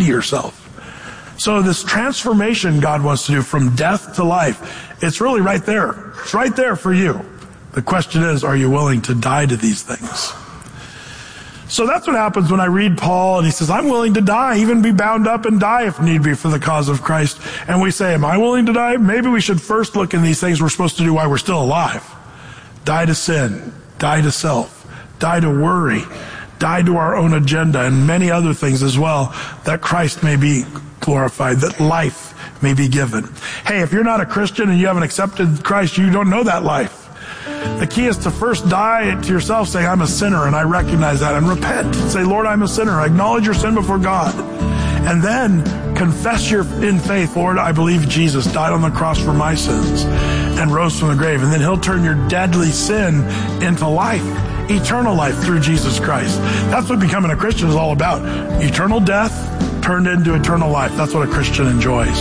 to yourself. So this transformation God wants to do from death to life, it's really right there. It's right there for you. The question is, are you willing to die to these things? So that's what happens when I read Paul and he says, I'm willing to die, even be bound up and die if need be for the cause of Christ. And we say, am I willing to die? Maybe we should first look in these things we're supposed to do while we're still alive. Die to sin, die to self, die to worry, die to our own agenda and many other things as well, that Christ may be glorified, that life may be given. Hey, if you're not a Christian and you haven't accepted Christ, you don't know that life. The key is to first die to yourself, saying, I'm a sinner and I recognize that, and repent. Say, Lord, I'm a sinner. I acknowledge your sin before God. And then confess in faith, Lord, I believe Jesus died on the cross for my sins and rose from the grave. And then he'll turn your deadly sin into life, eternal life through Jesus Christ. That's what becoming a Christian is all about. Eternal death turned into eternal life. That's what a Christian enjoys.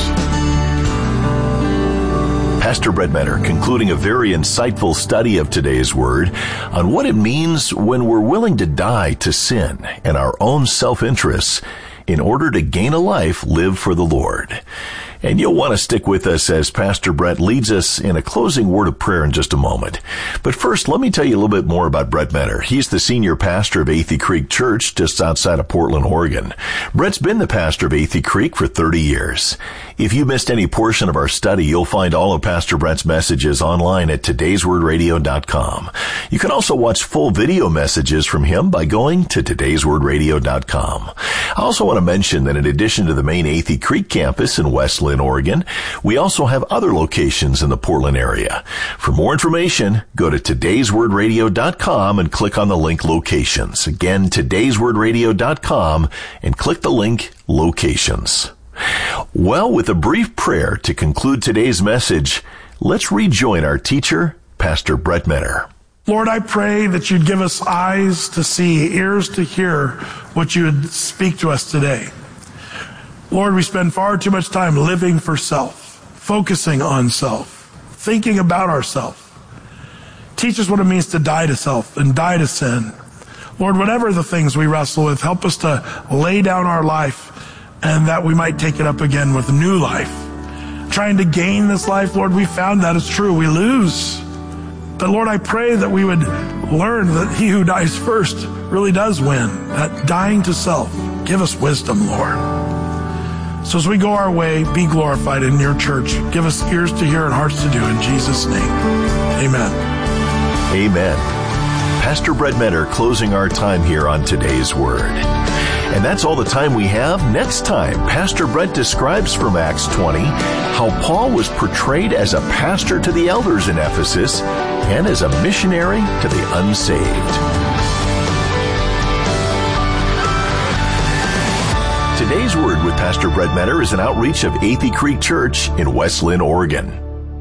Pastor Brett Menner concluding a very insightful study of today's word on what it means when we're willing to die to sin and our own self-interests in order to gain a life lived for the Lord. And you'll want to stick with us as Pastor Brett leads us in a closing word of prayer in just a moment. But first, let me tell you a little bit more about Brett Menner. He's the senior pastor of Athey Creek Church just outside of Portland, Oregon. Brett's been the pastor of Athey Creek for 30 years. If you missed any portion of our study, you'll find all of Pastor Brett's messages online at todayswordradio.com. You can also watch full video messages from him by going to todayswordradio.com. I also want to mention that in addition to the main Athey Creek campus in West Linn, Oregon, we also have other locations in the Portland area. For more information, go to todayswordradio.com and click on the link Locations. Again, todayswordradio.com and click the link Locations. Well, with a brief prayer to conclude today's message, let's rejoin our teacher, Pastor Brett Menner. Lord, I pray that you'd give us eyes to see, ears to hear what you would speak to us today. Lord, we spend far too much time living for self, focusing on self, thinking about ourselves. Teach us what it means to die to self and die to sin. Lord, whatever the things we wrestle with, help us to lay down our life and that we might take it up again with new life. Trying to gain this life, Lord, we found that is true. We lose. But Lord, I pray that we would learn that he who dies first really does win. That dying to self. Give us wisdom, Lord. So as we go our way, be glorified in your church. Give us ears to hear and hearts to do. In Jesus' name, amen. Amen. Pastor Brett Menner closing our time here on Today's Word. And that's all the time we have. Next time, Pastor Brett describes from Acts 20 how Paul was portrayed as a pastor to the elders in Ephesus and as a missionary to the unsaved. Today's Word with Pastor Brett Menner is an outreach of Athey Creek Church in West Linn, Oregon.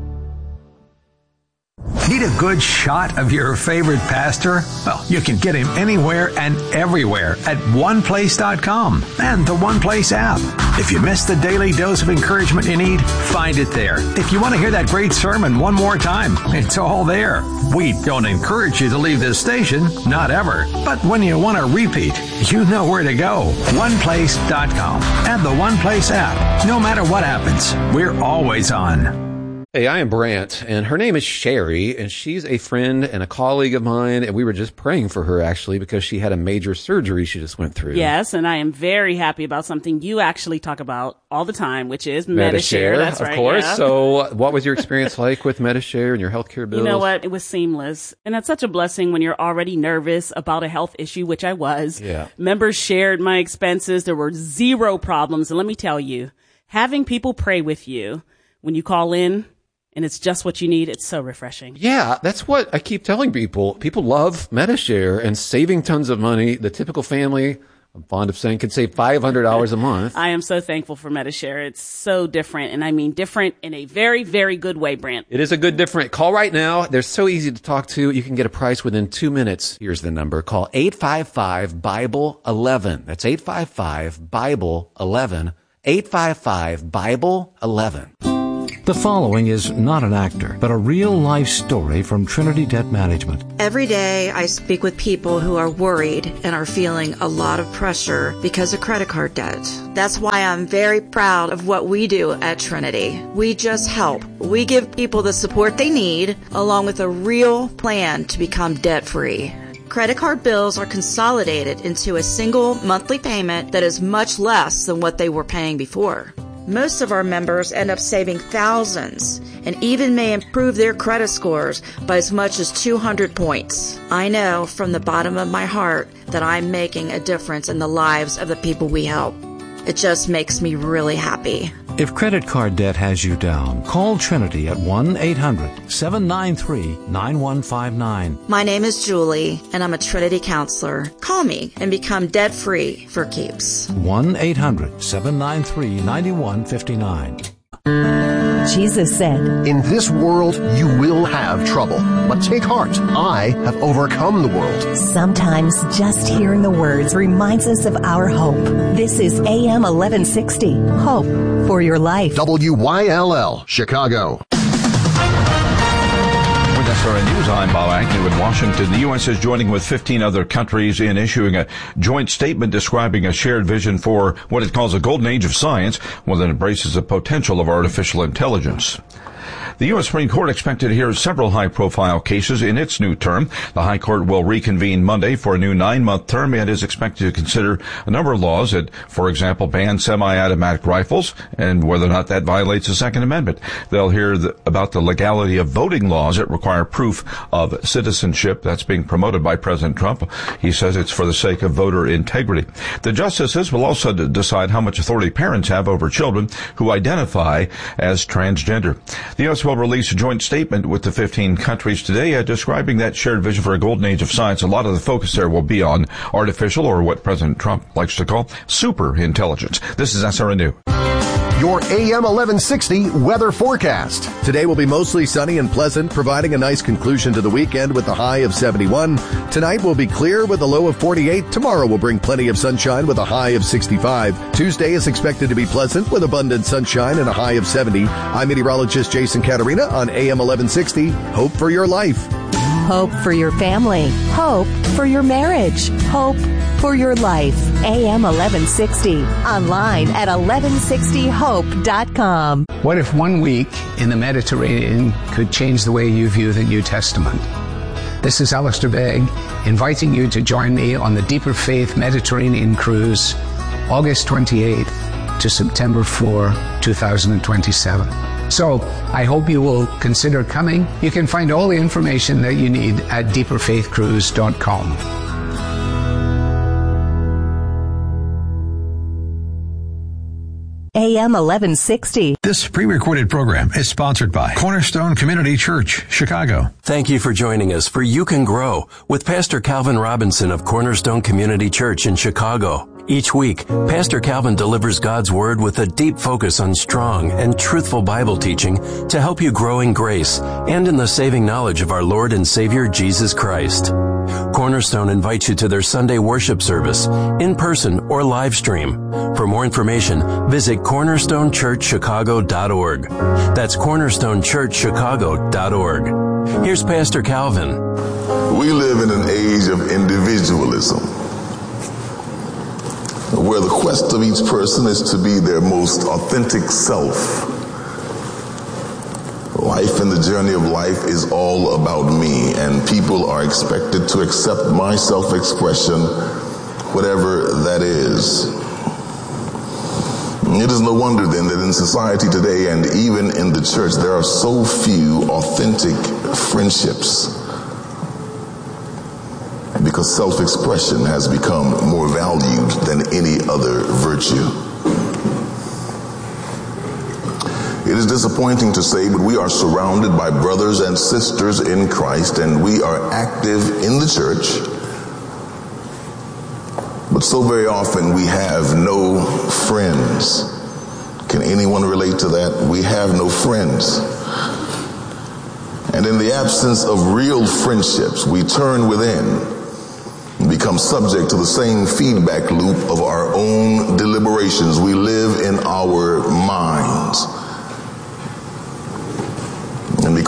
Need a good shot of your favorite pastor? Well, you can get him anywhere and everywhere at oneplace.com and the One Place app. If you missed the daily dose of encouragement you need, find it there. If you want to hear that great sermon one more time, it's all there. We don't encourage you to leave this station, not ever. But when you want to repeat, you know where to go. Oneplace.com and the One Place app. No matter what happens, we're always on. Hey, I am Brant, and her name is Sherry, and she's a friend and a colleague of mine, and we were just praying for her, actually, because she had a major surgery she just went through. Yes, and I am very happy about something you actually talk about all the time, which is Medi-Share. That's right, of course. Yeah. So what was your experience like with Medi-Share and your healthcare bills? You know what? It was seamless, and that's such a blessing when you're already nervous about a health issue, which I was. Yeah. Members shared my expenses. There were zero problems, and let me tell you, having people pray with you when you call in, and it's just what you need. It's so refreshing. Yeah, that's what I keep telling people. People love Medi-Share and saving tons of money. The typical family, I'm fond of saying, could save $500 a month. I am so thankful for Medi-Share. It's so different, and I mean different in a very, very good way, Brant. It is a good different. Call right now. They're so easy to talk to. You can get a price within 2 minutes. Here's the number. Call 855-BIBLE-11. That's 855-BIBLE-11. 855-BIBLE-11. The following is not an actor, but a real-life story from Trinity Debt Management. Every day I speak with people who are worried and are feeling a lot of pressure because of credit card debt. That's why I'm very proud of what we do at Trinity. We just help. We give people the support they need, along with a real plan to become debt-free. Credit card bills are consolidated into a single monthly payment that is much less than what they were paying before. Most of our members end up saving thousands and even may improve their credit scores by as much as 200 points. I know from the bottom of my heart that I'm making a difference in the lives of the people we help. It just makes me really happy. If credit card debt has you down, call Trinity at 1-800-793-9159. My name is Julie, and I'm a Trinity counselor. Call me and become debt-free for keeps. 1-800-793-9159. Jesus said, "In this world you will have trouble, but take heart. I have overcome the world." Sometimes just hearing the words reminds us of our hope. This is AM 1160, Hope for Your Life. WYLL, Chicago. With SRN News, I'm Bob Agnew in Washington. The U.S. is joining with 15 other countries in issuing a joint statement describing a shared vision for what it calls a golden age of science, one that embraces the potential of artificial intelligence. The U.S. Supreme Court expected to hear several high-profile cases in its new term. The High Court will reconvene Monday for a new 9-month term and is expected to consider a number of laws that, for example, ban semi-automatic rifles and whether or not that violates the Second Amendment. They'll hear about the legality of voting laws that require proof of citizenship. That's being promoted by President Trump. He says it's for the sake of voter integrity. The justices will also decide how much authority parents have over children who identify as transgender. The U.S. will release a joint statement with the 15 countries today describing that shared vision for a golden age of science. A lot of the focus there will be on artificial, or what President Trump likes to call super intelligence. This is SRN News. Your AM 1160 weather forecast. Today will be mostly sunny and pleasant, providing a nice conclusion to the weekend with a high of 71. Tonight will be clear with a low of 48. Tomorrow will bring plenty of sunshine with a high of 65. Tuesday is expected to be pleasant with abundant sunshine and a high of 70. I'm meteorologist Jason Caterina on AM 1160. Hope for your life. Hope for your family. Hope for your marriage. Hope for your life. AM 1160. Online at 1160hope.com. What if 1 week in the Mediterranean could change the way you view the New Testament? This is Alistair Begg, inviting you to join me on the Deeper Faith Mediterranean Cruise, August 28 to September 4, 2027. So, I hope you will consider coming. You can find all the information that you need at deeperfaithcruise.com. AM 1160. This pre-recorded program is sponsored by Cornerstone Community Church, Chicago. Thank you for joining us for You Can Grow with Pastor Calvin Robinson of Cornerstone Community Church in Chicago. Each week, Pastor Calvin delivers God's Word with a deep focus on strong and truthful Bible teaching to help you grow in grace and in the saving knowledge of our Lord and Savior Jesus Christ. Cornerstone invites you to their Sunday worship service, in person or live stream. For more information, visit cornerstonechurchchicago.org. That's cornerstonechurchchicago.org. Here's Pastor Calvin. We live in an age of individualism, where the quest of each person is to be their most authentic self. Life and the journey of life is all about me, and people are expected to accept my self-expression, whatever that is. It is no wonder then that in society today, and even in the church, there are so few authentic friendships, because self-expression has become more valued than any other virtue. It is disappointing to say, but we are surrounded by brothers and sisters in Christ, and we are active in the church. But so very often we have no friends. Can anyone relate to that? We have no friends. And in the absence of real friendships, we turn within and become subject to the same feedback loop of our own deliberations. We live in our minds.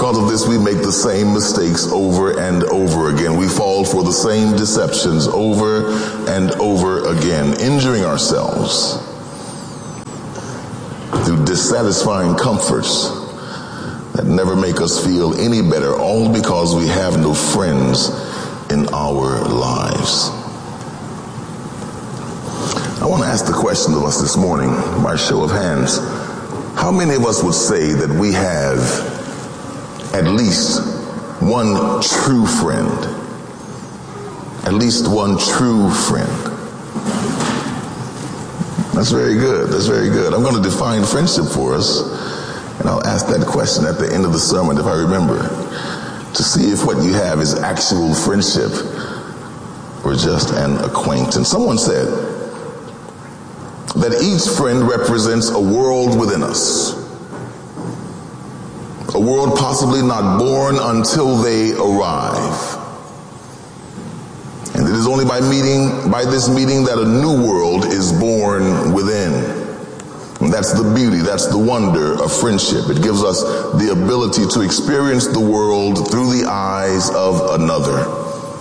because of this, we make the same mistakes over and over again. We fall for the same deceptions over and over again, injuring ourselves through dissatisfying comforts that never make us feel any better, all because we have no friends in our lives. I want to ask the question of us this morning by show of hands. How many of us would say that we have at least one true friend? At least one true friend. That's very good. That's very good. I'm going to define friendship for us, and I'll ask that question at the end of the sermon if I remember, to see if what you have is actual friendship or just an acquaintance. Someone said that each friend represents a world within us, a world possibly not born until they arrive. And it is only by this meeting that a new world is born within. And that's the beauty, that's the wonder of friendship. It gives us the ability to experience the world through the eyes of another.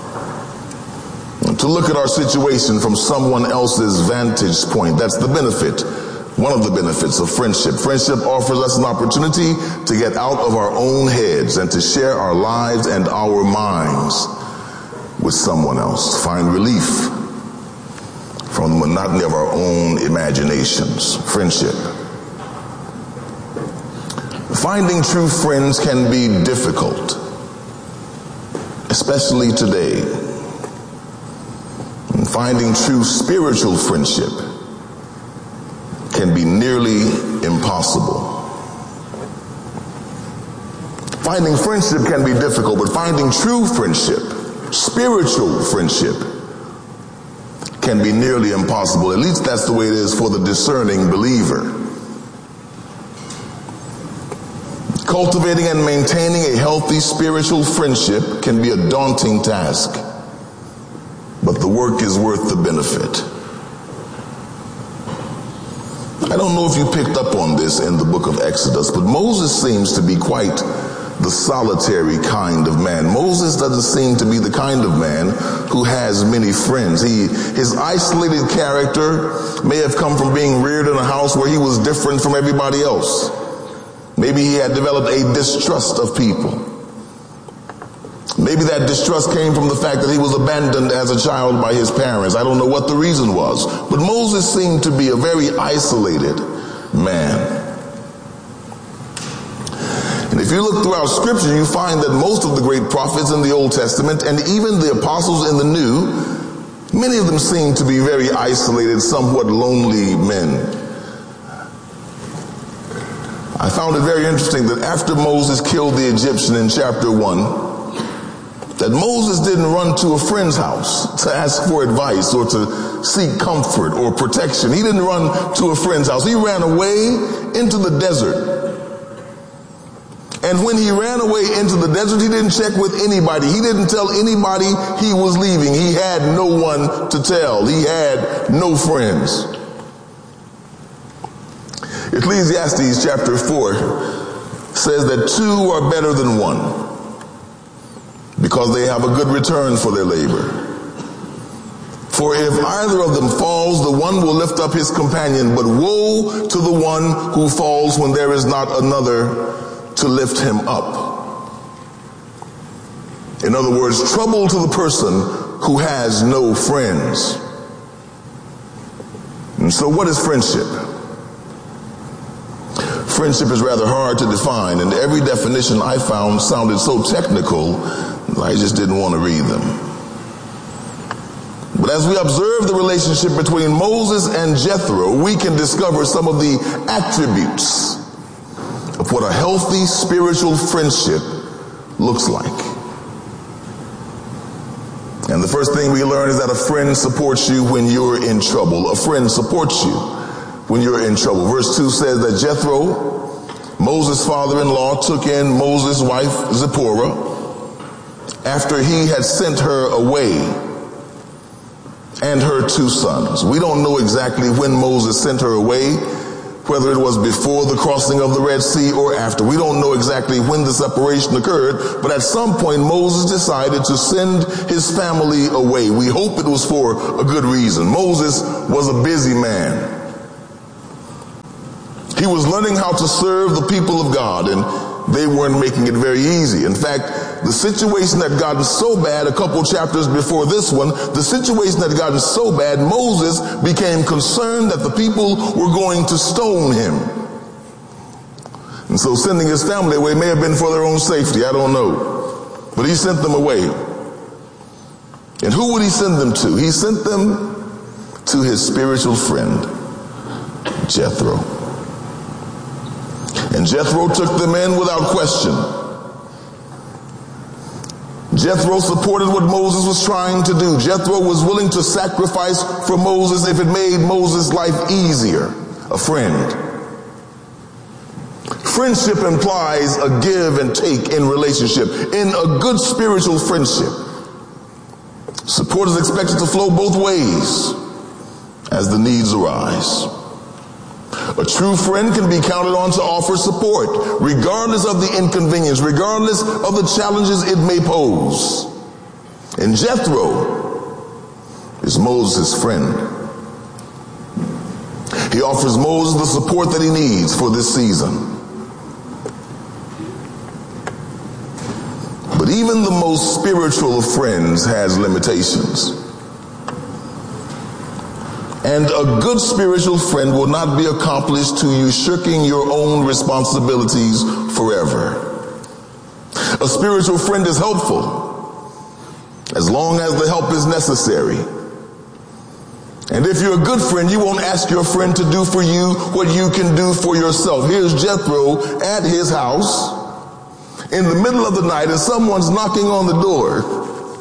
To look at our situation from someone else's vantage point. That's the benefit, one of the benefits of friendship. Friendship offers us an opportunity to get out of our own heads and to share our lives and our minds with someone else. Find relief from the monotony of our own imaginations. Friendship. Finding true friends can be difficult, especially today. Finding true spiritual friendship can be nearly impossible. Finding friendship can be difficult, but finding true friendship, spiritual friendship, can be nearly impossible. At least that's the way it is for the discerning believer. Cultivating and maintaining a healthy spiritual friendship can be a daunting task, but the work is worth the benefit. I don't know if you picked up on this in the book of Exodus, but Moses seems to be quite the solitary kind of man. Moses doesn't seem to be the kind of man who has many friends. His isolated character may have come from being reared in a house where he was different from everybody else. Maybe he had developed a distrust of people. Maybe that distrust came from the fact that he was abandoned as a child by his parents. I don't know what the reason was. But Moses seemed to be a very isolated man. And if you look throughout Scripture, you find that most of the great prophets in the Old Testament and even the apostles in the New, many of them seem to be very isolated, somewhat lonely men. I found it very interesting that after Moses killed the Egyptian in chapter 1, that Moses didn't run to a friend's house to ask for advice or to seek comfort or protection. He didn't run to a friend's house. He ran away into the desert. And when he ran away into the desert, he didn't check with anybody. He didn't tell anybody he was leaving. He had no one to tell. He had no friends. Ecclesiastes chapter 4 says that two are better than one, because they have a good return for their labor. For if either of them falls, the one will lift up his companion, but woe to the one who falls when there is not another to lift him up. In other words, trouble to the person who has no friends. And so what is friendship? Friendship is rather hard to define, and every definition I found sounded so technical I just didn't want to read them. But as we observe the relationship between Moses and Jethro, we can discover some of the attributes of what a healthy spiritual friendship looks like. And the first thing we learn is that a friend supports you when you're in trouble. A friend supports you when you're in trouble. Verse 2 says that Jethro, Moses' father-in-law, took in Moses' wife Zipporah after he had sent her away, and her two sons. We don't know exactly when Moses sent her away, whether it was before the crossing of the Red Sea or after. We don't know exactly when the separation occurred, but at some point Moses decided to send his family away. We hope it was for a good reason. Moses was a busy man. He was learning how to serve the people of God, and they weren't making it very easy. In fact, the situation had gotten so bad a couple chapters before this one, the situation had gotten so bad, Moses became concerned that the people were going to stone him. And so sending his family away may have been for their own safety, I don't know. But he sent them away. And who would he send them to? He sent them to his spiritual friend, Jethro. And Jethro took them in without question. Jethro supported what Moses was trying to do. Jethro was willing to sacrifice for Moses if it made Moses' life easier. A friend. Friendship implies a give and take in relationship. In a good spiritual friendship, support is expected to flow both ways as the needs arise. A true friend can be counted on to offer support, regardless of the inconvenience, regardless of the challenges it may pose. And Jethro is Moses' friend. He offers Moses the support that he needs for this season. But even the most spiritual of friends has limitations. And a good spiritual friend will not be accomplished to you shirking your own responsibilities forever. A spiritual friend is helpful as long as the help is necessary. And if you're a good friend, you won't ask your friend to do for you what you can do for yourself. Here's Jethro at his house in the middle of the night and someone's knocking on the door.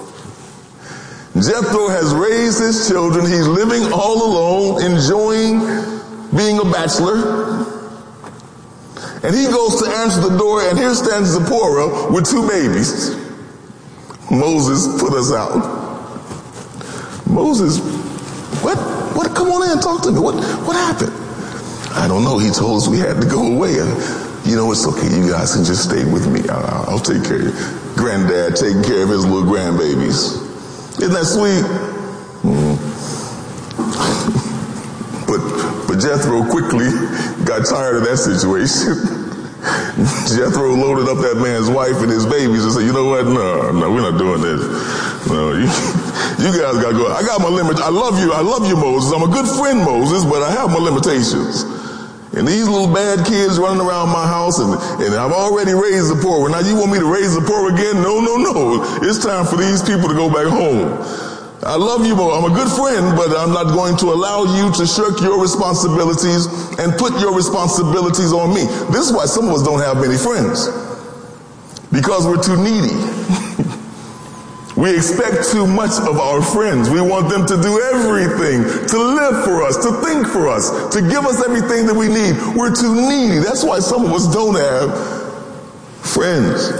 Jethro has raised his children. He's living all alone, enjoying being a bachelor. And he goes to answer the door, and here stands Zipporah with 2 babies. Moses, put us out. Moses, what? Come on in, talk to me. What happened? I don't know. He told us we had to go away. And, it's okay. You guys can just stay with me. I'll take care of you. Granddad taking care of his little grandbabies. Isn't that sweet? But Jethro quickly got tired of that situation. Jethro loaded up that man's wife and his babies and said, you know what? No, we're not doing this. No, you guys got to go. I got my limits. I love you, Moses. I'm a good friend, Moses, but I have my limitations. And these little bad kids running around my house, and I've already raised the poor. Now you want me to raise the poor again? No. It's time for these people to go back home. I love you, I'm a good friend, but I'm not going to allow you to shirk your responsibilities and put your responsibilities on me. This is why some of us don't have many friends. Because we're too needy. We expect too much of our friends. We want them to do everything, to live for us, to think for us, to give us everything that we need. We're too needy. That's why some of us don't have friends.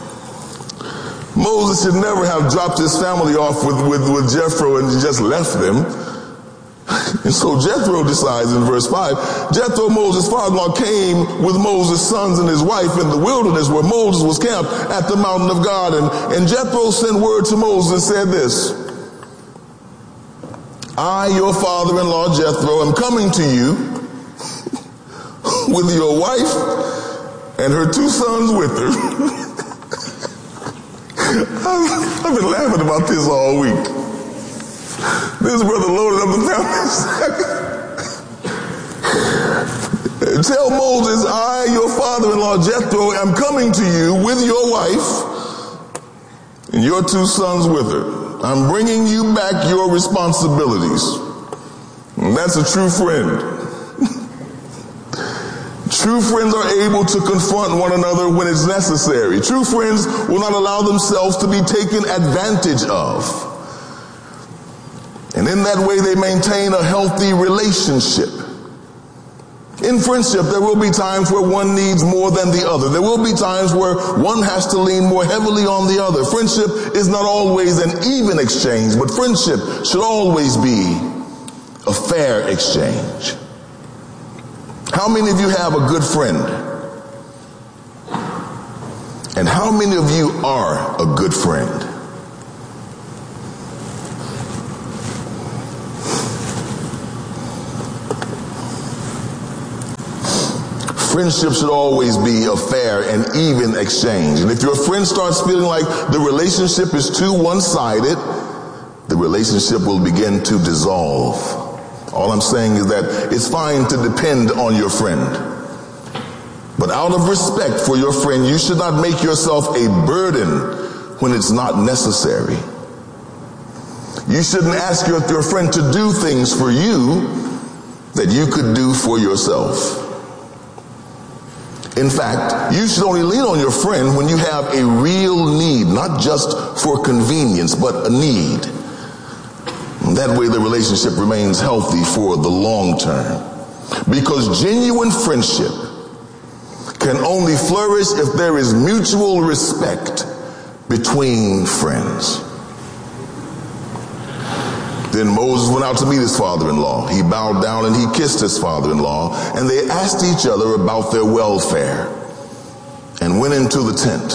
Moses should never have dropped his family off with Jethro and just left them. And so Jethro decides in verse 5, Jethro, Moses' father-in-law, came with Moses' sons and his wife in the wilderness where Moses was camped at the mountain of God. And Jethro sent word to Moses and said this, I, your father-in-law Jethro, am coming to you with your wife and her 2 sons with her. I've been laughing about this all week. This brother loaded up the family. Tell Moses, I, your father-in-law Jethro, am coming to you with your wife and your 2 sons with her. I'm bringing you back your responsibilities. And that's a true friend. True friends are able to confront one another when it's necessary. True friends will not allow themselves to be taken advantage of. And in that way, they maintain a healthy relationship. In friendship, there will be times where one needs more than the other. There will be times where one has to lean more heavily on the other. Friendship is not always an even exchange, but friendship should always be a fair exchange. How many of you have a good friend? And how many of you are a good friend? Friendship should always be a fair and even exchange. And if your friend starts feeling like the relationship is too one-sided, the relationship will begin to dissolve. All I'm saying is that it's fine to depend on your friend. But out of respect for your friend, you should not make yourself a burden when it's not necessary. You shouldn't ask your friend to do things for you that you could do for yourself. In fact, you should only lean on your friend when you have a real need, not just for convenience, but a need. And that way the relationship remains healthy for the long term. Because genuine friendship can only flourish if there is mutual respect between friends. Then Moses went out to meet his father-in-law. He bowed down and he kissed his father-in-law, and they asked each other about their welfare and went into the tent.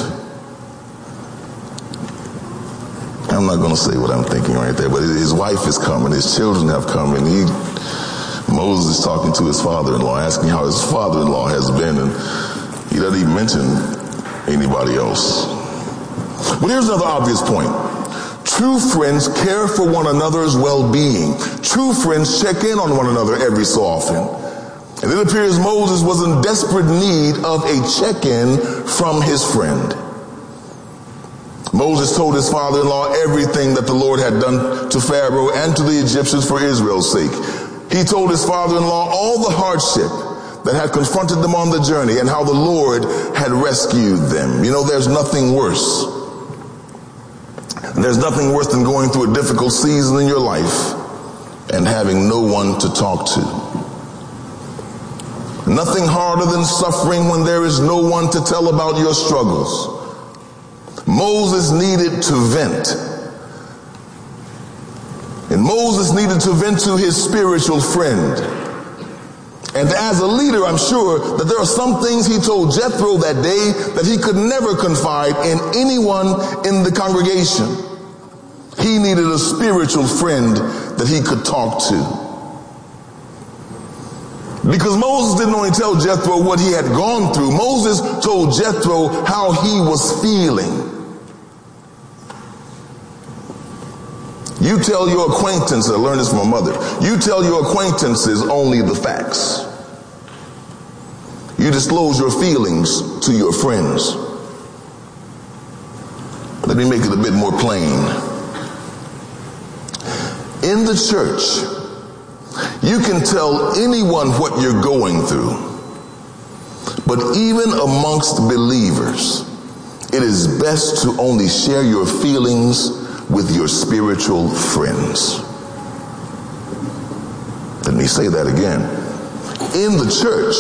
I'm not going to say what I'm thinking right there, but his wife is coming, his children have come, and Moses is talking to his father-in-law, asking how his father-in-law has been, and he doesn't even mention anybody else. But here's another obvious point. True friends care for one another's well-being. True friends check in on one another every so often. And it appears Moses was in desperate need of a check-in from his friend. Moses told his father-in-law everything that the Lord had done to Pharaoh and to the Egyptians for Israel's sake. He told his father-in-law all the hardship that had confronted them on the journey and how the Lord had rescued them. You know, there's nothing worse. There's nothing worse than going through a difficult season in your life and having no one to talk to. Nothing harder than suffering when there is no one to tell about your struggles. Moses needed to vent. And Moses needed to vent to his spiritual friend. And as a leader, I'm sure that there are some things he told Jethro that day that he could never confide in anyone in the congregation. He needed a spiritual friend that he could talk to. Because Moses didn't only tell Jethro what he had gone through. Moses told Jethro how he was feeling. You tell your acquaintances, I learned this from my mother, you tell your acquaintances only the facts. You disclose your feelings to your friends. Let me make it a bit more plain. In the church, you can tell anyone what you're going through. But even amongst believers, it is best to only share your feelings with your spiritual friends. Let me say that again. In the church,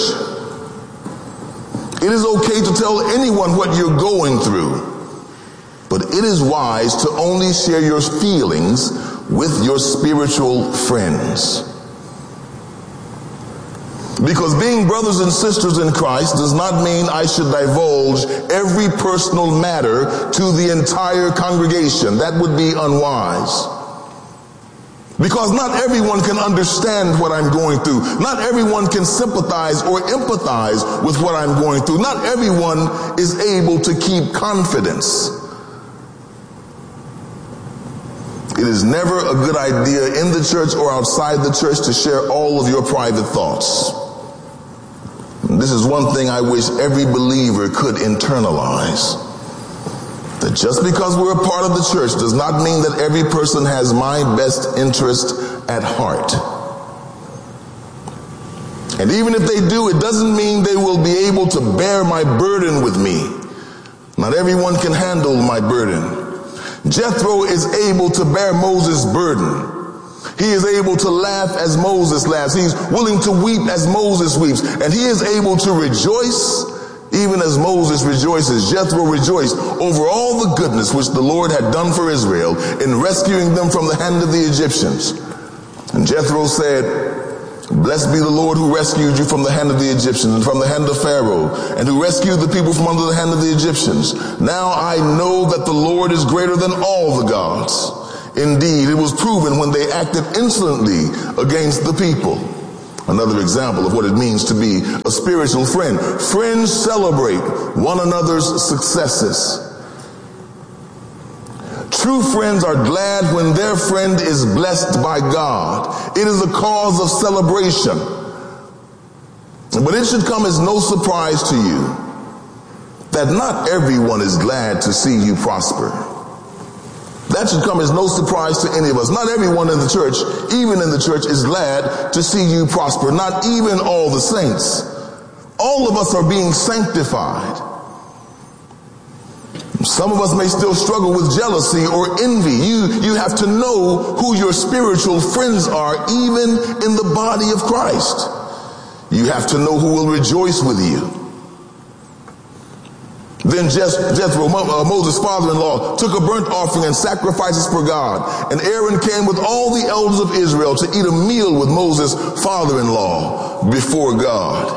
it is okay to tell anyone what you're going through, but it is wise to only share your feelings with your spiritual friends. Because being brothers and sisters in Christ does not mean I should divulge every personal matter to the entire congregation. That would be unwise. Because not everyone can understand what I'm going through. Not everyone can sympathize or empathize with what I'm going through. Not everyone is able to keep confidence. It is never a good idea in the church or outside the church to share all of your private thoughts. This is one thing I wish every believer could internalize. That just because we're a part of the church does not mean that every person has my best interest at heart. And even if they do, it doesn't mean they will be able to bear my burden with me. Not everyone can handle my burden. Jethro is able to bear Moses' burden. He is able to laugh as Moses laughs. He's willing to weep as Moses weeps. And he is able to rejoice even as Moses rejoices. Jethro rejoiced over all the goodness which the Lord had done for Israel in rescuing them from the hand of the Egyptians. And Jethro said, Blessed be the Lord who rescued you from the hand of the Egyptians and from the hand of Pharaoh, and who rescued the people from under the hand of the Egyptians. Now I know that the Lord is greater than all the gods. Indeed, it was proven when they acted insolently against the people. Another example of what it means to be a spiritual friend. Friends celebrate one another's successes. True friends are glad when their friend is blessed by God. It is a cause of celebration. But it should come as no surprise to you that not everyone is glad to see you prosper. That should come as no surprise to any of us. Not everyone in the church, even in the church, is glad to see you prosper. Not even all the saints. All of us are being sanctified. Some of us may still struggle with jealousy or envy. You have to know who your spiritual friends are, even in the body of Christ. You have to know who will rejoice with you. Then Jethro, Moses' father-in-law, took a burnt offering and sacrifices for God. And Aaron came with all the elders of Israel to eat a meal with Moses' father-in-law before God.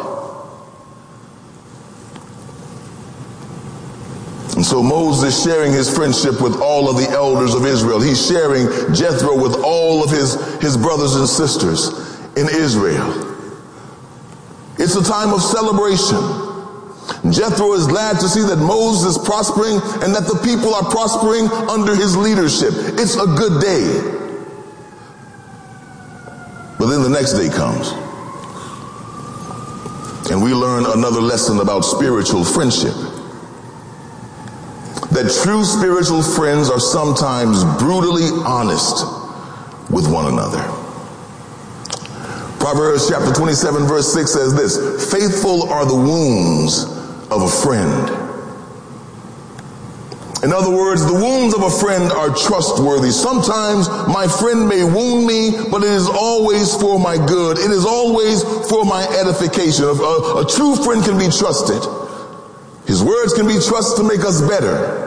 And so Moses is sharing his friendship with all of the elders of Israel. He's sharing Jethro with all of his brothers and sisters in Israel. It's a time of celebration. Jethro is glad to see that Moses is prospering and that the people are prospering under his leadership. It's a good day. But then the next day comes, and we learn another lesson about spiritual friendship. That true spiritual friends are sometimes brutally honest with one another. Proverbs chapter 27 verse 6 says this: faithful are the wounds of a friend. In other words, the wounds of a friend are trustworthy. Sometimes my friend may wound me, but it is always for my good. It is always for my edification. A true friend can be trusted. His words can be trusted to make us better.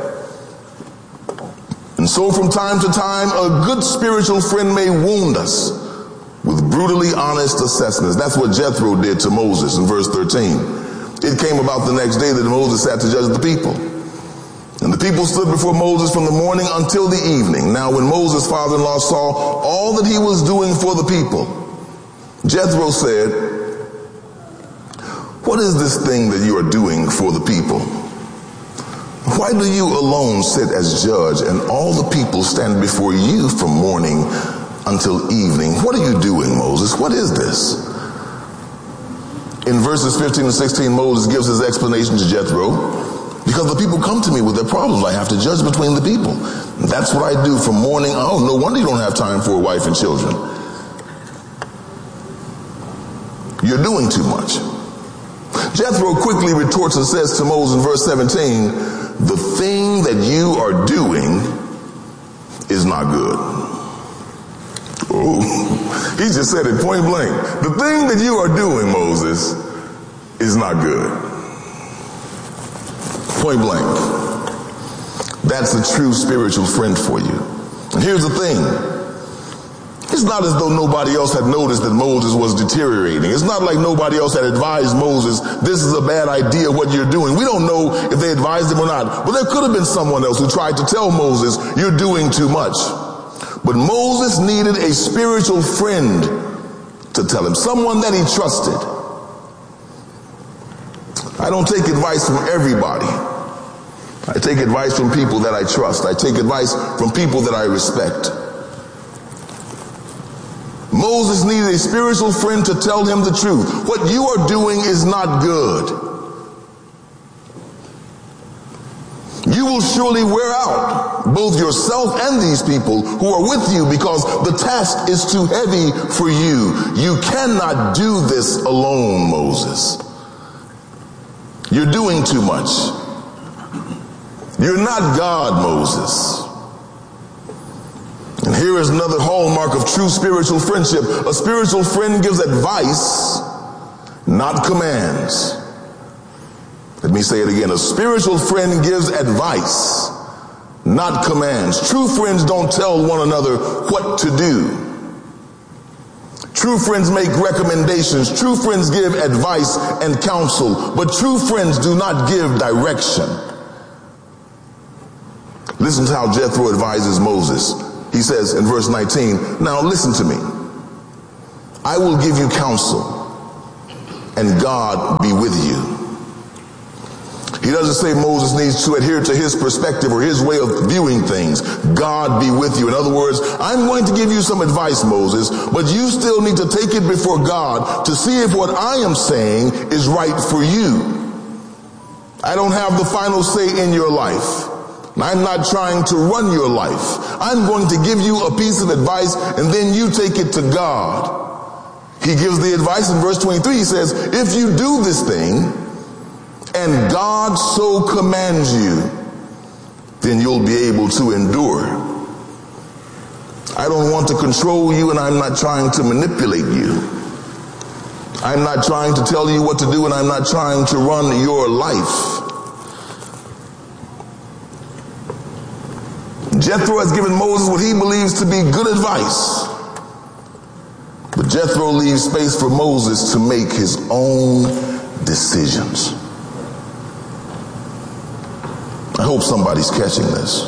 And so from time to time, a good spiritual friend may wound us with brutally honest assessments. That's what Jethro did to Moses in verse 13. It came about the next day that Moses sat to judge the people. And the people stood before Moses from the morning until the evening. Now when Moses' father-in-law saw all that he was doing for the people, Jethro said, "What is this thing that you are doing for the people? Why do you alone sit as judge and all the people stand before you from morning until evening? What are you doing, Moses? What is this?" In verses 15 and 16, Moses gives his explanation to Jethro. Because the people come to me with their problems, I have to judge between the people. That's what I do from morning. Oh, no wonder you don't have time for a wife and children. You're doing too much. Jethro quickly retorts and says to Moses in verse 17, "The thing that you are doing is not good." Oh, he just said it point blank. The thing that you are doing, Moses, is not good. Point blank. That's a true spiritual friend for you. And here's the thing. It's not as though nobody else had noticed that Moses was deteriorating. It's not like nobody else had advised Moses, this is a bad idea what you're doing. We don't know if they advised him or not. But there could have been someone else who tried to tell Moses, you're doing too much. But Moses needed a spiritual friend to tell him, someone that he trusted. I don't take advice from everybody. I take advice from people that I trust. I take advice from people that I respect. Moses needed a spiritual friend to tell him the truth. What you are doing is not good. You will surely wear out both yourself and these people who are with you because the task is too heavy for you. You cannot do this alone, Moses. You're doing too much. You're not God, Moses. And here is another hallmark of true spiritual friendship. A spiritual friend gives advice, not commands. Let me say it again. A spiritual friend gives advice, not commands. True friends don't tell one another what to do. True friends make recommendations. True friends give advice and counsel, but true friends do not give direction. Listen to how Jethro advises Moses. He says in verse 19, now listen to me. I will give you counsel, and God be with you. He doesn't say Moses needs to adhere to his perspective or his way of viewing things. God be with you. In other words, I'm going to give you some advice, Moses, but you still need to take it before God to see if what I am saying is right for you. I don't have the final say in your life. I'm not trying to run your life. I'm going to give you a piece of advice, and then you take it to God. He gives the advice in verse 23. He says, if you do this thing, and God so commands you, then you'll be able to endure. I don't want to control you, and I'm not trying to manipulate you. I'm not trying to tell you what to do, and I'm not trying to run your life. Jethro has given Moses what he believes to be good advice. But Jethro leaves space for Moses to make his own decisions. I hope somebody's catching this.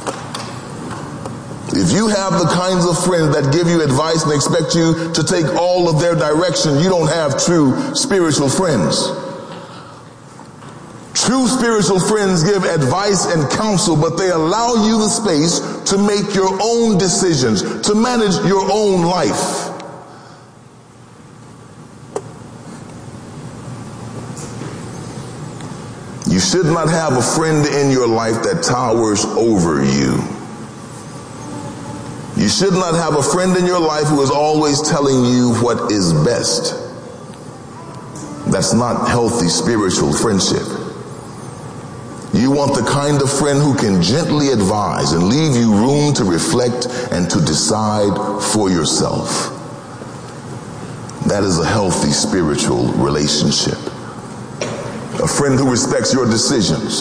If you have the kinds of friends that give you advice and expect you to take all of their direction, you don't have true spiritual friends. True spiritual friends give advice and counsel, but they allow you the space to make your own decisions, to manage your own life. You should not have a friend in your life that towers over you. You should not have a friend in your life who is always telling you what is best. That's not healthy spiritual friendship. You want the kind of friend who can gently advise and leave you room to reflect and to decide for yourself. That is a healthy spiritual relationship. A friend who respects your decisions.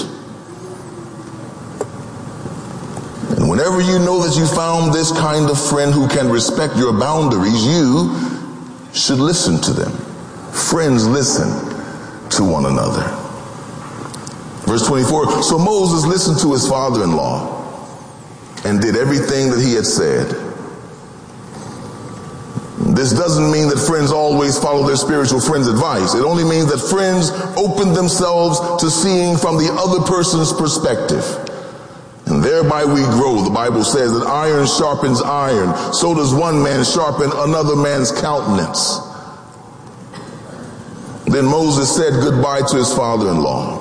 And whenever you know that you found this kind of friend who can respect your boundaries, you should listen to them. Friends listen to one another. Verse 24, so Moses listened to his father-in-law and did everything that he had said. This doesn't mean that friends always follow their spiritual friend's advice. It only means that friends open themselves to seeing from the other person's perspective. And thereby we grow. The Bible says that iron sharpens iron. So does one man sharpen another man's countenance. Then Moses said goodbye to his father-in-law.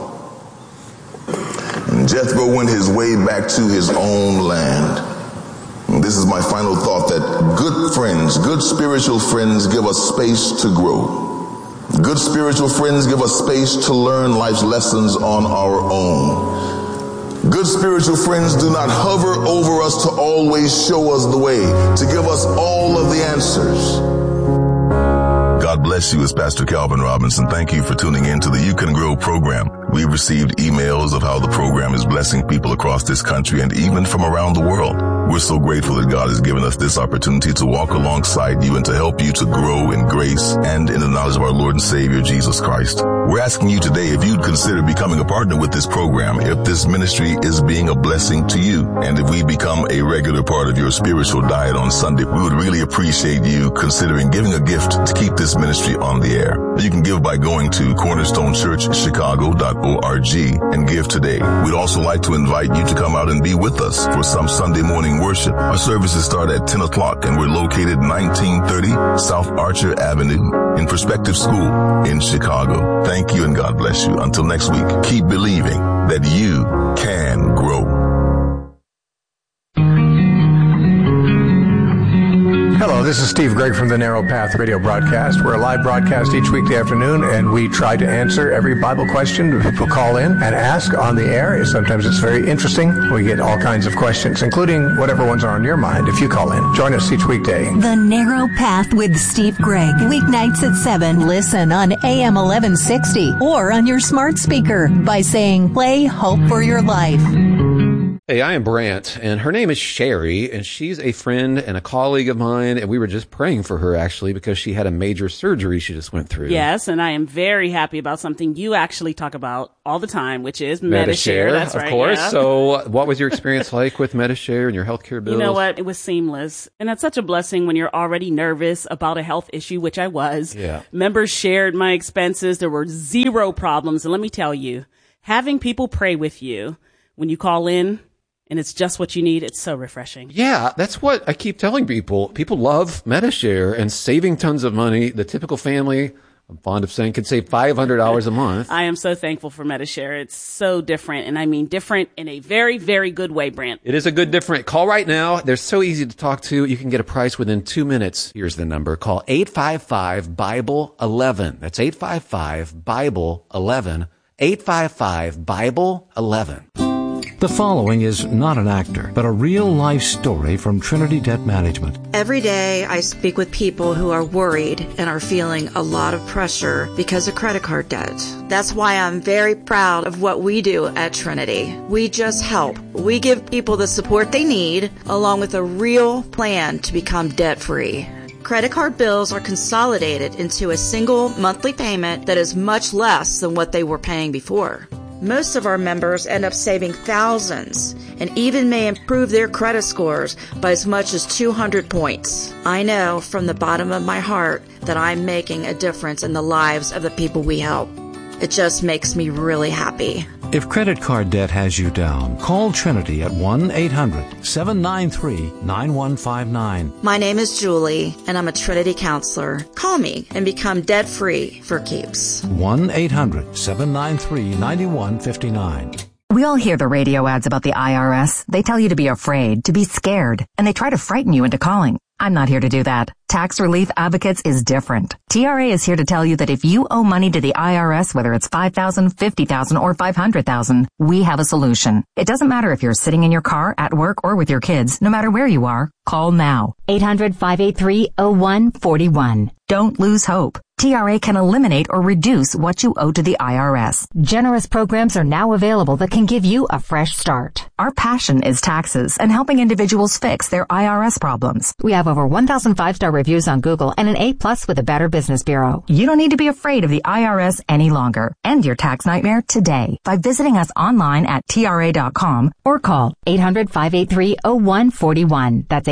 And Jethro went his way back to his own land. And this is my final thought, that good friends, good spiritual friends give us space to grow. Good spiritual friends give us space to learn life's lessons on our own. Good spiritual friends do not hover over us to always show us the way, to give us all of the answers. God bless you. It's Pastor Calvin Robinson. Thank you for tuning in to the You Can Grow program. We've received emails of how the program is blessing people across this country and even from around the world. We're so grateful that God has given us this opportunity to walk alongside you and to help you to grow in grace and in the knowledge of our Lord and Savior, Jesus Christ. We're asking you today if you'd consider becoming a partner with this program, if this ministry is being a blessing to you, and if we become a regular part of your spiritual diet on Sunday. We would really appreciate you considering giving a gift to keep this ministry on the air. You can give by going to cornerstonechurchchicago.org and give today. We'd also like to invite you to come out and be with us for some Sunday morning worship. Our services start at 10 o'clock and we're located 1930 South Archer Avenue in Perspective School in Chicago. Thank you and God bless you. Until next week, keep believing that you can grow. Hello, this is Steve Gregg from the Narrow Path radio broadcast. We're a live broadcast each weekday afternoon, and we try to answer every Bible question people call in and ask on the air. Sometimes it's very interesting. We get all kinds of questions, including whatever ones are on your mind if you call in. Join us each weekday. The Narrow Path with Steve Gregg. Weeknights at 7. Listen on AM 1160 or on your smart speaker by saying, play Hope for Your Life. Hey, I am Brant, and her name is Sherry, and she's a friend and a colleague of mine, and we were just praying for her, actually, because she had a major surgery she just went through. Yes, and I am very happy about something you actually talk about all the time, which is Medi-Share. That's right, of course. Yeah. So what was your experience like with Medi-Share and your healthcare bills? You know what? It was seamless. And that's such a blessing when you're already nervous about a health issue, which I was. Yeah. Members shared my expenses. There were zero problems. And let me tell you, having people pray with you when you call in, and it's just what you need, it's so refreshing. Yeah, that's what I keep telling people. People love Medi-Share and saving tons of money. The typical family, I'm fond of saying, could save $500 a month. I am so thankful for Medi-Share. It's so different, and I mean different in a very, very good way, Brant. It is a good different. Call right now. They're so easy to talk to. You can get a price within 2 minutes. Here's the number. Call 855-BIBLE-11. That's 855-BIBLE-11. 855-BIBLE-11. The following is not an actor, but a real-life story from Trinity Debt Management. Every day I speak with people who are worried and are feeling a lot of pressure because of credit card debt. That's why I'm very proud of what we do at Trinity. We just help. We give people the support they need, along with a real plan to become debt-free. Credit card bills are consolidated into a single monthly payment that is much less than what they were paying before. Most of our members end up saving thousands and even may improve their credit scores by as much as 200 points. I know from the bottom of my heart that I'm making a difference in the lives of the people we help. It just makes me really happy. If credit card debt has you down, call Trinity at 1-800-793-9159. My name is Julie, and I'm a Trinity counselor. Call me and become debt-free for keeps. 1-800-793-9159. We all hear the radio ads about the IRS. They tell you to be afraid, to be scared, and they try to frighten you into calling. I'm not here to do that. Tax Relief Advocates is different. TRA is here to tell you that if you owe money to the IRS, whether it's $5,000, $50,000, or $500,000, we have a solution. It doesn't matter if you're sitting in your car, at work, or with your kids. No matter where you are, call now. 800-583-0141. Don't lose hope. TRA can eliminate or reduce what you owe to the IRS. Generous programs are now available that can give you a fresh start. Our passion is taxes and helping individuals fix their IRS problems. We have over 1,000 5-star reviews on Google and an A+ with the Better Business Bureau. You don't need to be afraid of the IRS any longer. End your tax nightmare today by visiting us online at TRA.com or call 800-583-0141. That's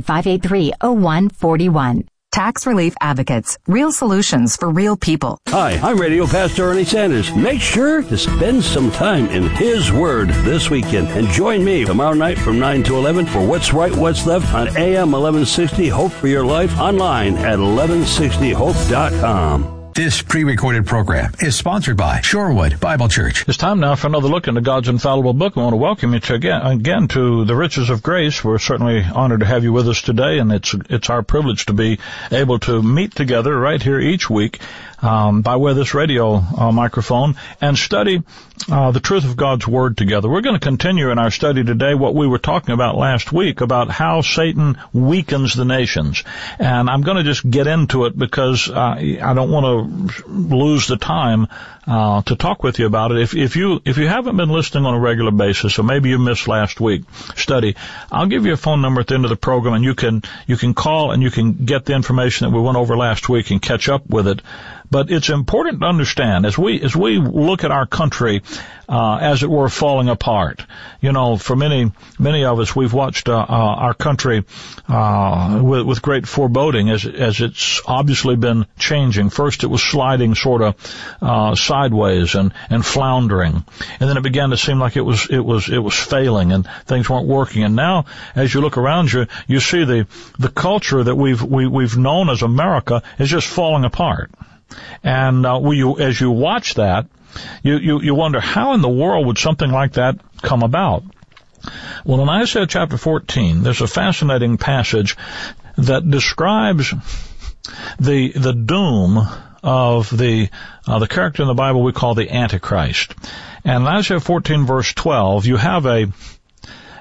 800-583-0141. Tax Relief Advocates. Real solutions for real people. Hi, I'm Radio Pastor Ernie Sanders. Make sure to spend some time in His Word this weekend and join me tomorrow night from 9 to 11 for What's Right, What's Left on AM 1160 Hope for Your Life online at 1160hope.com. This pre-recorded program is sponsored by Shorewood Bible Church. It's time now for another look into God's infallible book. I want to welcome you again to the Riches of Grace. We're certainly honored to have you with us today, and it's our privilege to be able to meet together right here each week by way of this radio microphone and study the truth of God's Word together. We're going to continue in our study today what we were talking about last week about how Satan weakens the nations. And I'm going to just get into it because I don't want to lose the time to talk with you about it. If you haven't been listening on a regular basis, or maybe you missed last week's study, I'll give you a phone number at the end of the program, and you can call and you can get the information that we went over last week and catch up with it. But it's important to understand as we look at our country, as it were, falling apart. You know, for many of us, we've watched our country with great foreboding as it's obviously been changing. First, it was sliding sort of sideways and floundering, and then it began to seem like it was failing and things weren't working. And now, as you look around you, you see the culture that we've known as America is just falling apart. And as you watch that, you wonder how in the world would something like that come about. Well, in Isaiah chapter 14, there's a fascinating passage that describes the doom of the character in the Bible we call the Antichrist. And in Isaiah 14 verse 12, you have a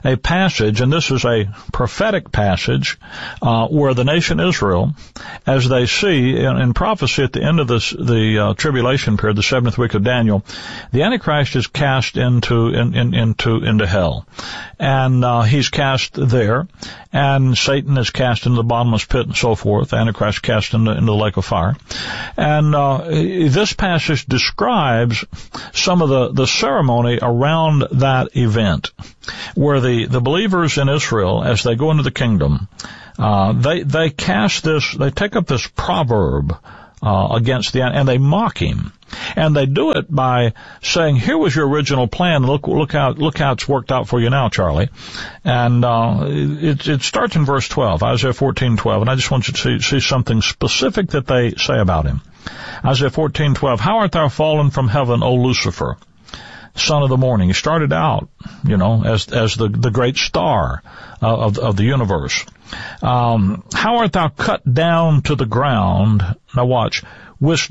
a passage, and this is a prophetic passage, where the nation Israel, as they see in prophecy at the end of the tribulation period, the 7th week of Daniel, the Antichrist is cast into hell. And he's cast there, and Satan is cast into the bottomless pit and so forth. The Antichrist cast into the lake of fire. And this passage describes some of the ceremony around that event, where the believers in Israel, as they go into the kingdom, they take up this proverb against and they mock him. And they do it by saying, here was your original plan. Look how it's worked out for you now, Charlie. And it starts in verse 12, Isaiah 14:12. And I just want you to see something specific that they say about him. Isaiah 14:12, how art thou fallen from heaven, O Lucifer, son of the morning? He started out, as the great star of the universe. How art thou cut down to the ground? Now watch, which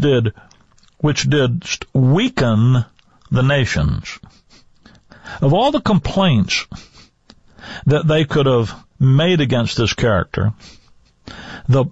didst weaken the nations. Of all the complaints that they could have made against this character, the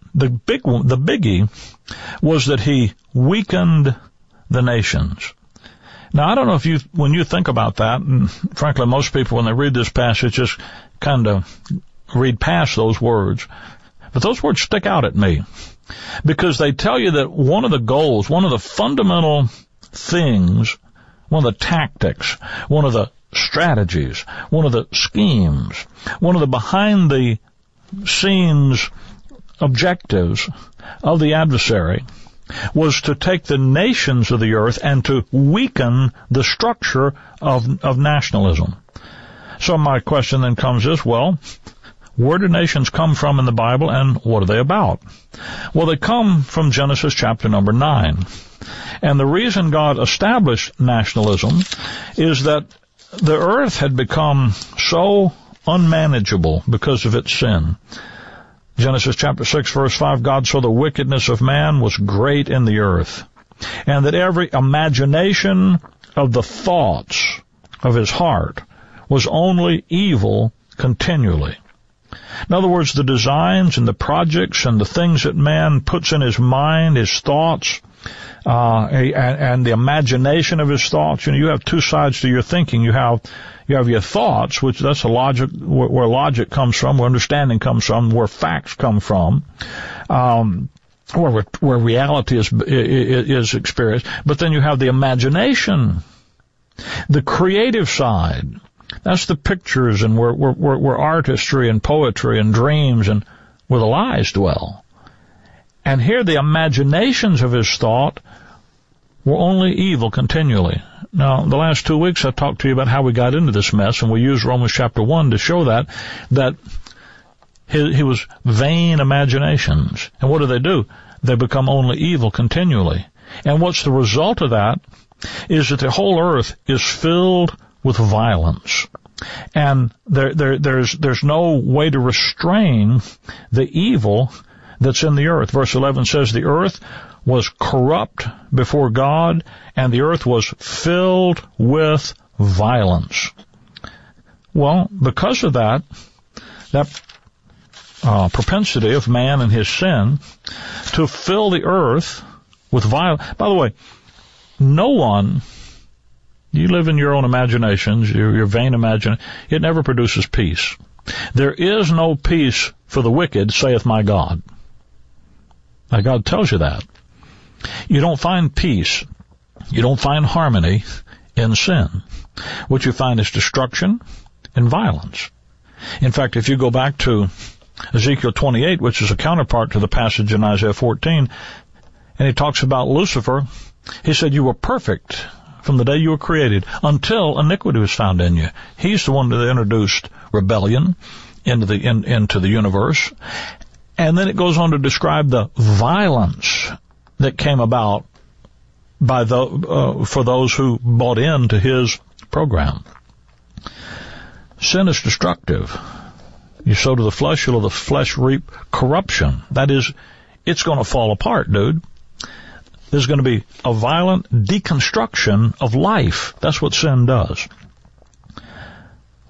biggie was that he weakened the nations. Now, I don't know if when you think about that, and frankly, most people when they read this passage just kind of read past those words, but those words stick out at me because they tell you that one of the goals, one of the fundamental things, one of the tactics, one of the strategies, one of the schemes, one of the behind the scenes objectives of the adversary was to take the nations of the earth and to weaken the structure of nationalism. So my question then comes is, well, where do nations come from in the Bible and what are they about? Well, they come from Genesis chapter number 9. And the reason God established nationalism is that the earth had become so unmanageable because of its sin. Genesis chapter 6 verse 5, God saw the wickedness of man was great in the earth, and that every imagination of the thoughts of his heart was only evil continually. In other words, the designs and the projects and the things that man puts in his mind, his thoughts, and the imagination of his thoughts. You have two sides to your thinking. You have your thoughts, which that's where logic comes from, where understanding comes from, where facts come from, where reality is experienced. But then you have the imagination, the creative side. That's the pictures and where artistry and poetry and dreams and where the lies dwell. And here the imaginations of his thought were only evil continually. Now, the last 2 weeks I talked to you about how we got into this mess, and we used Romans chapter 1 to show that he was vain imaginations. And what do? They become only evil continually. And what's the result of that is that the whole earth is filled with violence. And there's no way to restrain the evil that's in the earth. Verse 11 says the earth was corrupt before God, and the earth was filled with violence. Well, because of that propensity of man and his sin to fill the earth with violence. By the way, no one, you live in your own imaginations, your vain imagination, it never produces peace. There is no peace for the wicked, saith my God. Now, God tells you that. You don't find peace, you don't find harmony in sin. What you find is destruction and violence. In fact, if you go back to Ezekiel 28, which is a counterpart to the passage in Isaiah 14, and he talks about Lucifer, he said, you were perfect from the day you were created until iniquity was found in you. He's the one that introduced rebellion into the universe. And then it goes on to describe the violence that came about by for those who bought into his program. Sin is destructive. You sow to the flesh, you'll of the flesh reap corruption. That is, it's going to fall apart, dude. There's going to be a violent deconstruction of life. That's what sin does.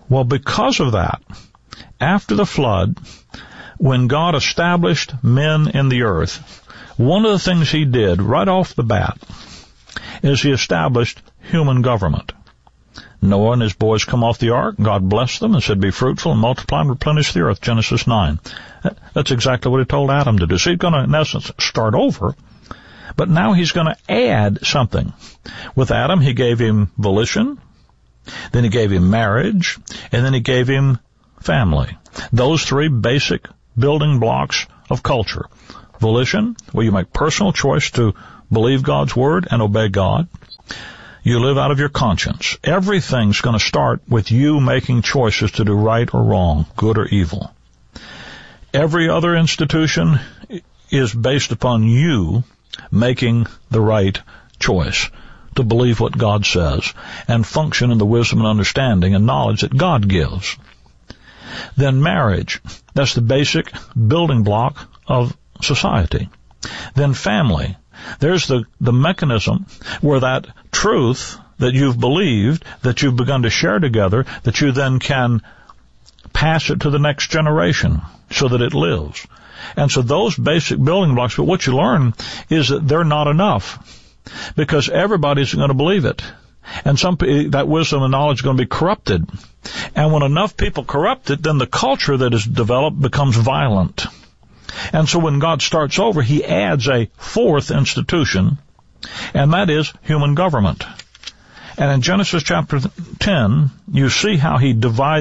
Well, because of that, after the flood, when God established men in the earth, one of the things he did right off the bat is he established human government. Noah and his boys come off the ark. God blessed them and said, be fruitful and multiply and replenish the earth, Genesis 9. That's exactly what he told Adam to do. So he's going to, in essence, start over, but now he's going to add something. With Adam, he gave him volition, then he gave him marriage, and then he gave him family. Those three basic building blocks of culture. Volition, where you make personal choice to believe God's word and obey God. You live out of your conscience. Everything's going to start with you making choices to do right or wrong, good or evil. Every other institution is based upon you making the right choice to believe what God says and function in the wisdom and understanding and knowledge that God gives. Then marriage, that's the basic building block of society. Then family, there's the mechanism where that truth that you've believed, that you've begun to share together, that you then can pass it to the next generation so that it lives. And so those basic building blocks, but what you learn is that they're not enough because everybody's going to believe it. And that wisdom and knowledge is going to be corrupted. And when enough people corrupt it, then the culture that is developed becomes violent. And so when God starts over, he adds a fourth institution, and that is human government. And in Genesis chapter 10, you see how he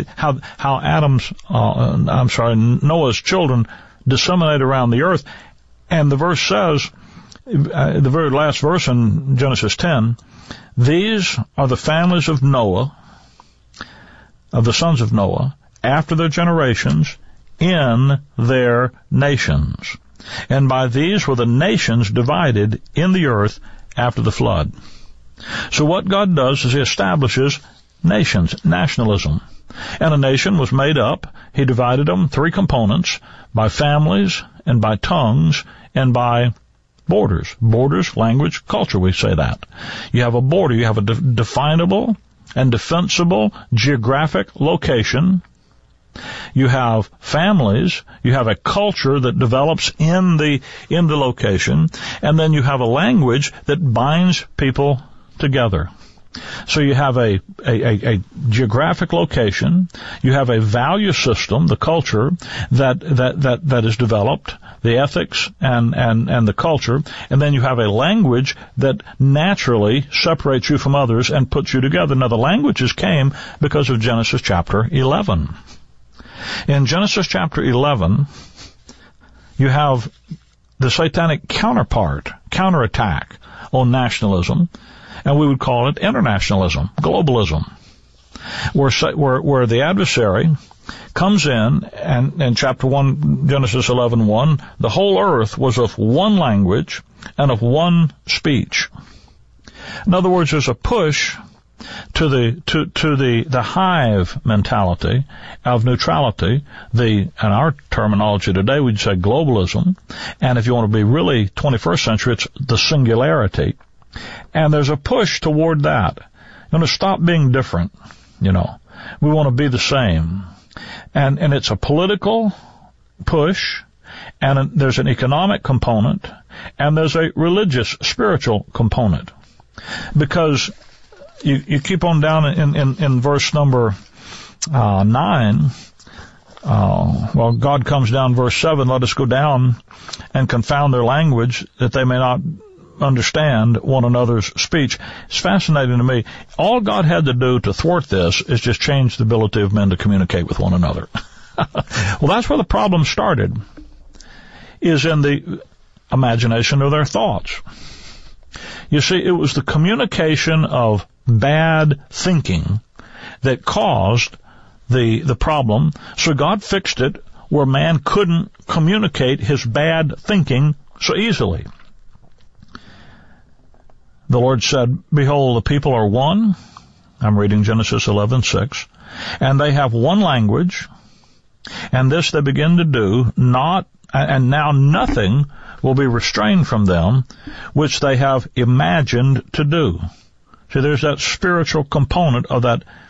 how Noah's children disseminate around the earth. And the verse says, the very last verse in Genesis 10, these are the families of Noah, of the sons of Noah, after their generations, in their nations. And by these were the nations divided in the earth after the flood. So what God does is he establishes nations, nationalism. And a nation was made up, he divided them three components, by families and by tongues and by borders. Borders, language, culture, we say that. You have a border, you have a definable and defensible geographic location. You have families, you have a culture that develops in the location, and then you have a language that binds people together. So you have a geographic location, you have a value system, the culture that is developed, the ethics and the culture, and then you have a language that naturally separates you from others and puts you together. Now the languages came because of Genesis chapter 11. In Genesis chapter 11, you have the satanic counterattack on nationalism, and we would call it internationalism, globalism, where the adversary comes in, and in chapter 1, Genesis 11:1, the whole earth was of one language and of one speech. In other words, there's a push to the hive mentality of neutrality. In our terminology today, we'd say globalism, and if you want to be really 21st century, it's the singularity. And there's a push toward that. You want to stop being different, We want to be the same. And it's a political push, and there's an economic component, and there's a religious, spiritual component. Because you keep on down in verse number 9, God comes down, verse 7, let us go down and confound their language, that they may not understand one another's speech. It's fascinating to me. All God had to do to thwart this is just change the ability of men to communicate with one another. Well, that's where the problem started, is in the imagination of their thoughts. You see, it was the communication of bad thinking that caused the problem. So God fixed it where man couldn't communicate his bad thinking so easily. The Lord said, behold, the people are one. I'm reading Genesis 11:6. And they have one language. And this they begin to do, and now nothing will be restrained from them, which they have imagined to do. See, there's that spiritual component of that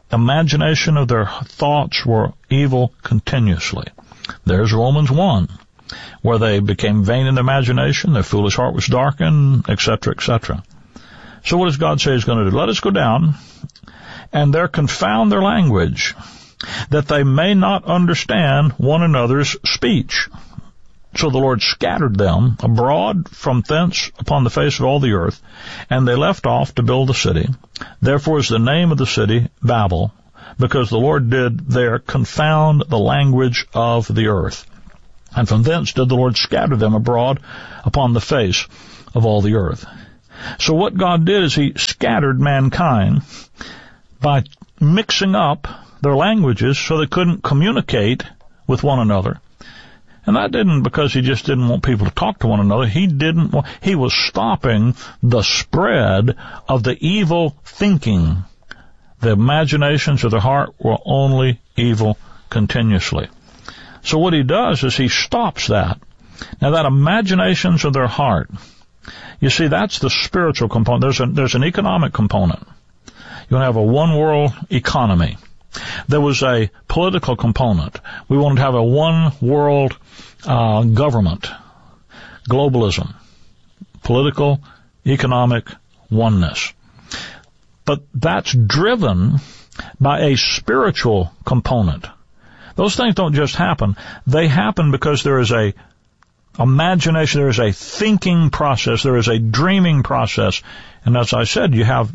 imagination of their thoughts were evil continuously. There's Romans 1, where they became vain in their imagination, their foolish heart was darkened, etc., etc. So what does God say He's going to do? Let us go down, and there confound their language, that they may not understand one another's speech. So the Lord scattered them abroad from thence upon the face of all the earth, and they left off to build the city. Therefore is the name of the city Babel, because the Lord did there confound the language of the earth. And from thence did the Lord scatter them abroad upon the face of all the earth. So what God did is He scattered mankind by mixing up their languages so they couldn't communicate with one another. And that didn't because He just didn't want people to talk to one another. He was stopping the spread of the evil thinking. The imaginations of the heart were only evil continuously. So what He does is He stops that. Now that imaginations of their heart, you see, that's the spiritual component. There's an economic component. You want to have a one world economy. There was a political component. We wanted to have a one world government, globalism, political, economic oneness. But that's driven by a spiritual component. Those things don't just happen. They happen because there is a imagination, there is a thinking process, there is a dreaming process. And as I said, you have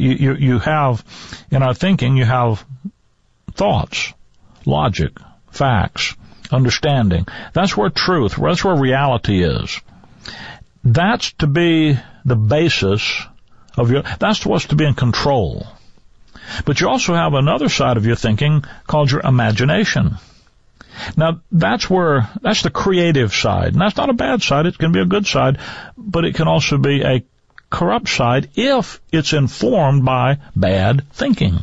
in our thinking, you have thoughts, logic, facts, understanding. That's where truth, that's where reality is. That's to be the basis of that's what's to be in control. But you also have another side of your thinking called your imagination. Now, that's the creative side. And that's not a bad side. It can be a good side, but it can also be a corrupt side if it's informed by bad thinking.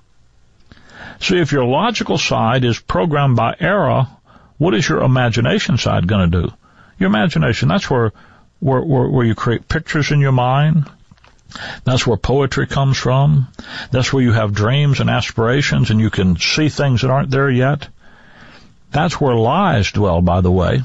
So if your logical side is programmed by error, what is your imagination side going to do? Your imagination, that's where you create pictures in your mind. That's where poetry comes from. That's where you have dreams and aspirations and you can see things that aren't there yet. That's where lies dwell, by the way.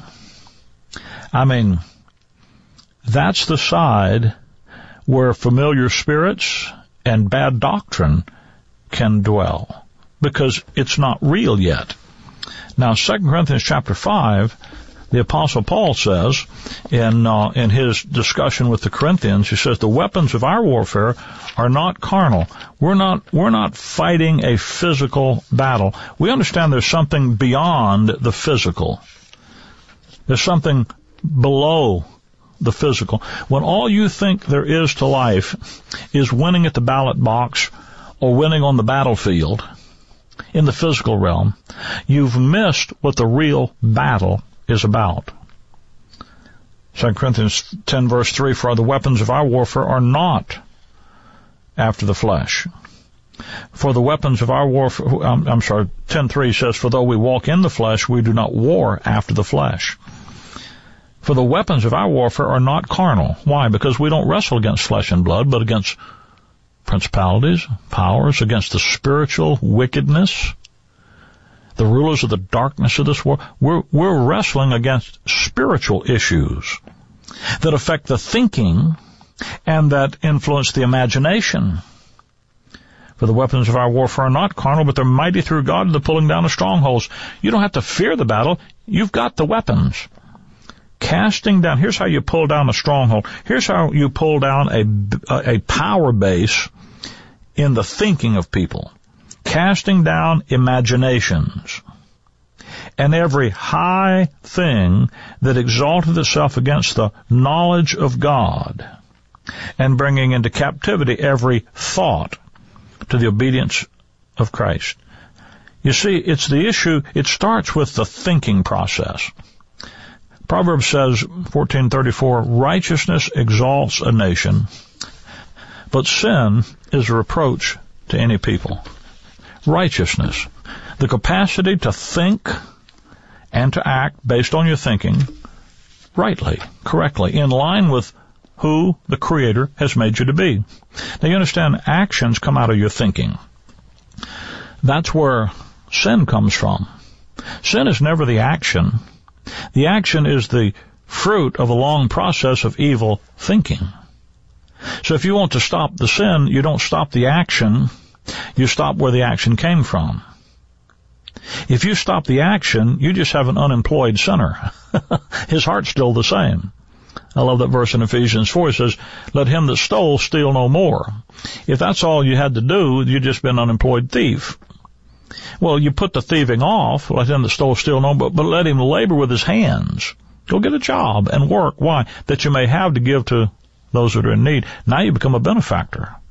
I mean, that's the side where familiar spirits and bad doctrine can dwell, because it's not real yet. Now, 2 Corinthians chapter 5, the Apostle Paul says in his discussion with the Corinthians, he says, the weapons of our warfare are not carnal. We're not fighting a physical battle. We understand there's something beyond the physical. There's something below the physical. When all you think there is to life is winning at the ballot box or winning on the battlefield in the physical realm, you've missed what the real battle is about. 2 Corinthians 10 verse 3, for the weapons of our warfare are not after the flesh. For the weapons of our warfare, 10:3 says, for though we walk in the flesh, we do not war after the flesh. For the weapons of our warfare are not carnal. Why? Because we don't wrestle against flesh and blood, but against principalities, powers, against the spiritual wickedness, the rulers of the darkness of this world. We're wrestling against spiritual issues that affect the thinking and that influence the imagination. For the weapons of our warfare are not carnal, but they're mighty through God to the pulling down of strongholds. You don't have to fear the battle. You've got the weapons. Casting down, here's how you pull down a stronghold. Here's how you pull down a power base in the thinking of people. Casting down imaginations and every high thing that exalteth itself against the knowledge of God, and bringing into captivity every thought to the obedience of Christ. You see, it's the issue, it starts with the thinking process. Proverbs says, 14:34, righteousness exalts a nation, but sin is a reproach to any people. Righteousness, the capacity to think and to act based on your thinking rightly, correctly, in line with who the Creator has made you to be. Now you understand, actions come out of your thinking. That's where sin comes from. Sin is never the action. The action is the fruit of a long process of evil thinking. So if you want to stop the sin, you don't stop the action, you stop where the action came from. If you stop the action, you just have an unemployed sinner. His heart's still the same. I love that verse in Ephesians 4. It says, let him that stole steal no more. If that's all you had to do, you'd just been an unemployed thief. Well, you put the thieving off, let him that stole steal no more, but let him labor with his hands. Go get a job and work. Why? That you may have to give to those that are in need. Now you become a benefactor.